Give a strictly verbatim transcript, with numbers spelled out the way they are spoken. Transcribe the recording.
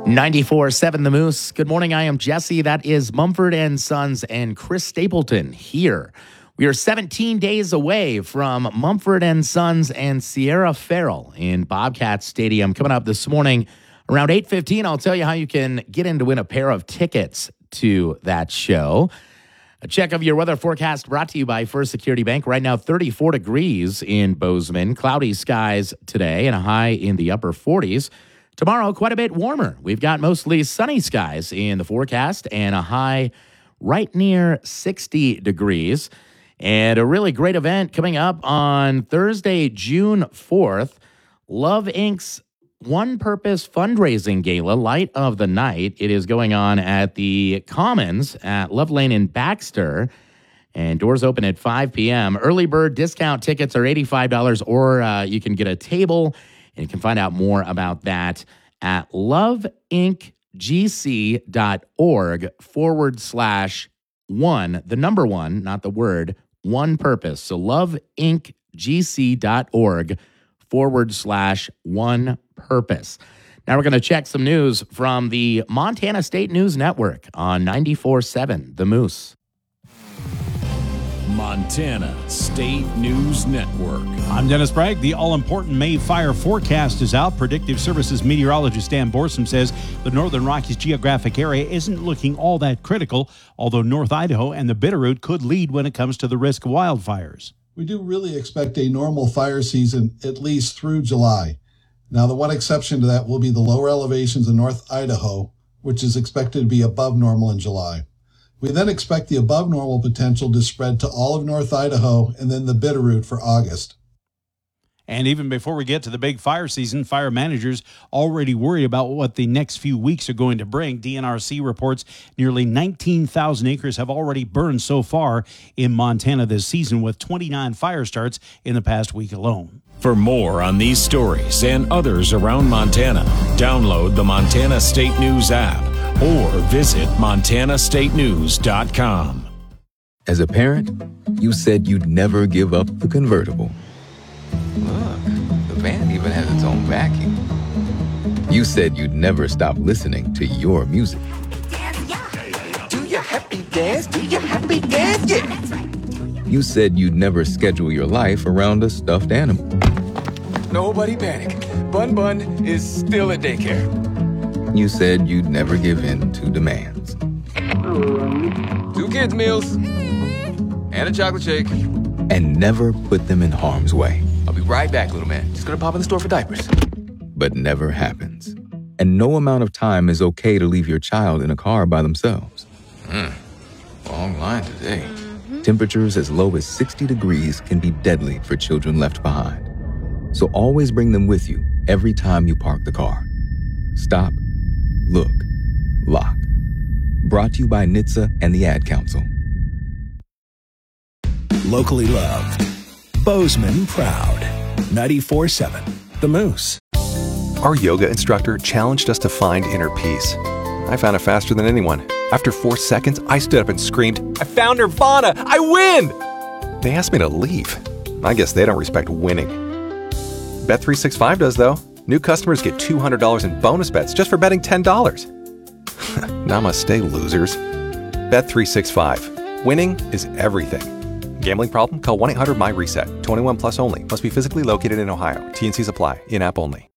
ninety-four point seven The Moose. Good morning. I am Jesse. That is Mumford and Sons and Chris Stapleton here. We are seventeen days away from Mumford and Sons and Sierra Farrell in Bobcat Stadium. Coming up this morning around eight fifteen, I'll tell you how you can get in to win a pair of tickets to that show. A check of your weather forecast brought to you by First Security Bank. Right now, thirty-four degrees in Bozeman. Cloudy skies today and a high in the upper forties. Tomorrow, quite a bit warmer. We've got mostly sunny skies in the forecast and a high right near sixty degrees. And a really great event coming up on Thursday, June fourth. Love Incorporated's One Purpose Fundraising Gala, Light of the Night. It is going on at the Commons at Love Lane in Baxter. And doors open at five p.m. Early bird discount tickets are eighty-five dollars, or uh, you can get a table. And you can find out more about that at loveincgc.org forward slash one, the number one, not the word, one purpose. So loveincgc.org forward slash one purpose. Now we're going to check some news from the Montana State News Network on ninety-four point seven The Moose. Montana State News Network. I'm Dennis Bragg. The all-important May fire forecast is out. Predictive Services meteorologist Dan Borsom says the Northern Rockies geographic area isn't looking all that critical, although North Idaho and the Bitterroot could lead when it comes to the risk of wildfires. We do really expect a normal fire season at least through July. Now, the one exception to that will be the lower elevations in North Idaho, which is expected to be above normal in July. We then expect the above normal potential to spread to all of North Idaho and then the Bitterroot for August. And even before we get to the big fire season, fire managers already worried about what the next few weeks are going to bring. D N R C reports nearly nineteen thousand acres have already burned so far in Montana this season, with twenty-nine fire starts in the past week alone. For more on these stories and others around Montana, download the Montana State News app or visit montana state news dot com. As a parent, you said you'd never give up the convertible. Look, the van even has its own vacuum. You said you'd never stop listening to your music. Do your happy dance, do your happy dance, yeah. You said you'd never schedule your life around a stuffed animal. Nobody panic. Bun Bun is still at daycare. You said you'd never give in to demands. Two kids' meals and a chocolate shake. And never put them in harm's way. I'll be right back, little man. Just gonna pop in the store for diapers. But never happens. And no amount of time is okay to leave your child in a car by themselves. Hmm. Long line today. Mm-hmm. Temperatures as low as sixty degrees can be deadly for children left behind. So always bring them with you every time you park the car. Stop. Look. Lock. Brought to you by N H T S A and the Ad Council. Locally loved. Bozeman proud. ninety-four point seven The Moose. Our yoga instructor challenged us to find inner peace. I found it faster than anyone. After four seconds, I stood up and screamed, "I found Nirvana! I win!" They asked me to leave. I guess they don't respect winning. Bet three sixty-five does, though. New customers get two hundred dollars in bonus bets just for betting ten dollars. Namaste, losers. Bet three sixty-five. Winning is everything. Gambling problem? Call one eight hundred M Y RESET. twenty-one plus only. Must be physically located in Ohio. T and Cs apply. In-app only.